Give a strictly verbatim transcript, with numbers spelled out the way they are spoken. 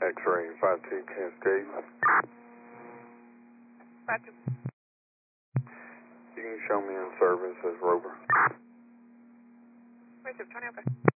X-ray five two Cascade. five two. You can show me in service as Rover. Where's it? Tony, okay.